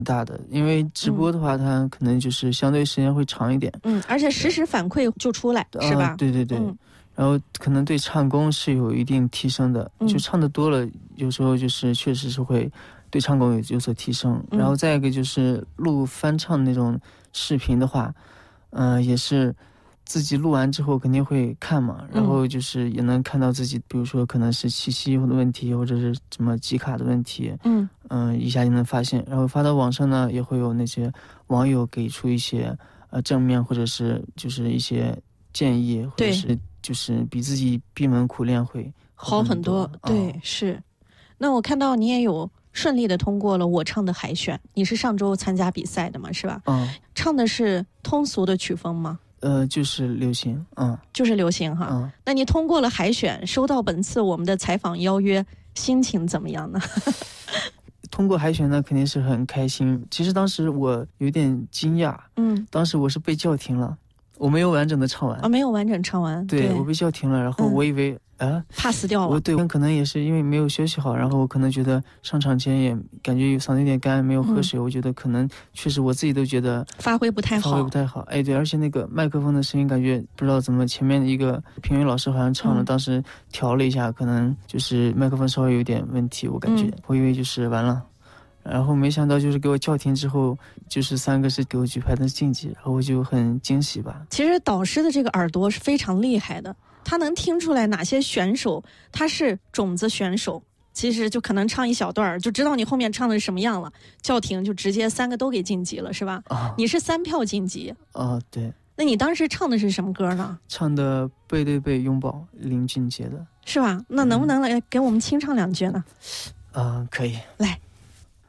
大的，因为直播的话，它可能就是相对时间会长一点。 而且实时反馈就出来，是吧？ 对对对。然后可能对唱功是有一定提升的，就唱得多了，有时候就是确实是会对唱功有所提升。然后再一个就是录翻唱那种视频的话，也是自己录完之后肯定会看嘛，然后就是也能看到自己，比如说可能是气息的问题，或者是什么集卡的问题，一下就能发现。然后发到网上呢，也会有那些网友给出一些正面或者是就是一些建议，或者是就是比自己闭门苦练会好很多。对，是。那我看到你也有顺利的通过了我唱的海选，你是上周参加比赛的嘛，是吧？唱的是通俗的曲风吗？ 就是流行， 就是流行哈。那你通过了海选，收到本次我们的采访邀约，心情怎么样呢？ 通过海选呢，肯定是很开心。其实当时我有点惊讶，当时我是被叫停了，我没有完整的唱完。 没有完整唱完。 对，我被叫停了，然后我以为怕死掉了。 对，可能也是因为没有休息好，然后我可能觉得上场前也感觉嗓子有点干，没有喝水，我觉得可能确实我自己都觉得发挥不太好。 对，而且那个麦克风的声音感觉不知道怎么，前面的一个评委老师好像唱了，当时调了一下，可能就是麦克风稍微有点问题，我感觉，我以为就是完了。然后没想到就是给我叫停之后，就是3个是给我举牌的晋级，然后我就很惊喜吧。 其实导师的这个耳朵是非常厉害的，他能听出来哪些选手他是种子选手，其实就可能唱一小段就知道你后面唱的是什么样了，叫停就直接3个都给晋级了，是吧？你是3票晋级。 对。 那你当时唱的是什么歌呢？ 唱的《背对背拥抱》，林俊杰的， 是吧？那能不能来给我们清唱2句呢？ 可以， 来。